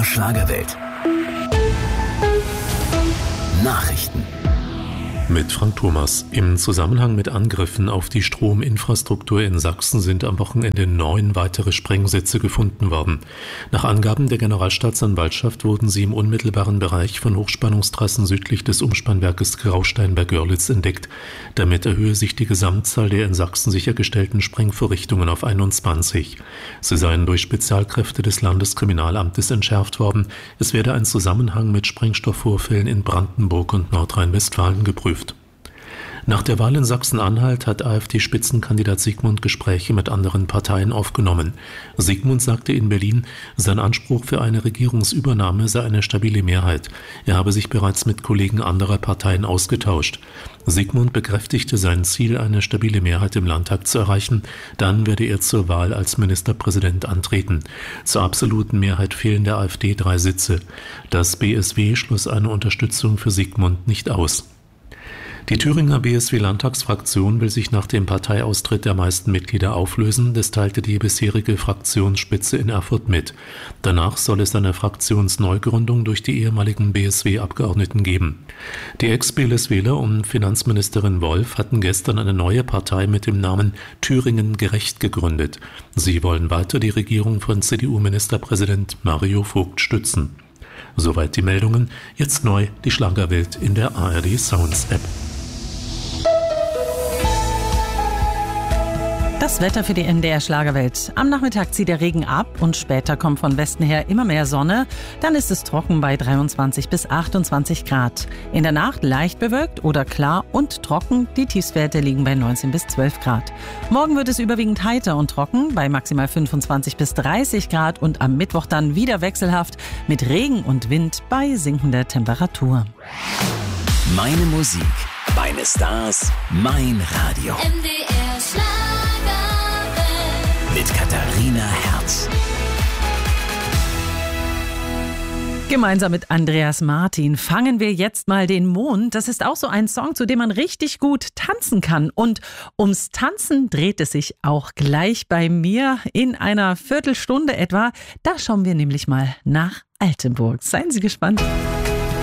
Schlagerwelt. Nachrichten. Mit Frank Thomas. Im Zusammenhang mit Angriffen auf die Strominfrastruktur in Sachsen sind am Wochenende 9 weitere Sprengsitze gefunden worden. Nach Angaben der Generalstaatsanwaltschaft wurden sie im unmittelbaren Bereich von Hochspannungstrassen südlich des Umspannwerkes Graustein bei Görlitz entdeckt. Damit erhöhe sich die Gesamtzahl der in Sachsen sichergestellten Sprengvorrichtungen auf 21. Sie seien durch Spezialkräfte des Landeskriminalamtes entschärft worden. Es werde ein Zusammenhang mit Sprengstoffvorfällen in Brandenburg und Nordrhein-Westfalen geprüft. Nach der Wahl in Sachsen-Anhalt hat AfD-Spitzenkandidat Sigmund Gespräche mit anderen Parteien aufgenommen. Sigmund sagte in Berlin, sein Anspruch für eine Regierungsübernahme sei eine stabile Mehrheit. Er habe sich bereits mit Kollegen anderer Parteien ausgetauscht. Sigmund bekräftigte sein Ziel, eine stabile Mehrheit im Landtag zu erreichen. Dann werde er zur Wahl als Ministerpräsident antreten. Zur absoluten Mehrheit fehlen der AfD 3 Sitze. Das BSW schloss eine Unterstützung für Sigmund nicht aus. Die Thüringer BSW-Landtagsfraktion will sich nach dem Parteiaustritt der meisten Mitglieder auflösen. Das teilte die bisherige Fraktionsspitze in Erfurt mit. Danach soll es eine Fraktionsneugründung durch die ehemaligen BSW-Abgeordneten geben. Die Ex-BSWler und Finanzministerin Wolf hatten gestern eine neue Partei mit dem Namen Thüringen gerecht gegründet. Sie wollen weiter die Regierung von CDU-Ministerpräsident Mario Vogt stützen. Soweit die Meldungen. Jetzt neu die Schlagerwelt in der ARD Sounds App. Das Wetter für die NDR Schlagerwelt. Am Nachmittag zieht der Regen ab und später kommt von Westen her immer mehr Sonne. Dann ist es trocken bei 23 bis 28 Grad. In der Nacht leicht bewölkt oder klar und trocken. Die Tiefstwerte liegen bei 19 bis 12 Grad. Morgen wird es überwiegend heiter und trocken bei maximal 25 bis 30 Grad und am Mittwoch dann wieder wechselhaft mit Regen und Wind bei sinkender Temperatur. Meine Musik, meine Stars, mein Radio. NDR Schlagerwelt. Mit Katharina Herz. Gemeinsam mit Andreas Martin fangen wir jetzt mal den Mond. Das ist auch so ein Song, zu dem man richtig gut tanzen kann. Und ums Tanzen dreht es sich auch gleich bei mir in einer Viertelstunde etwa. Da schauen wir nämlich mal nach Altenburg. Seien Sie gespannt.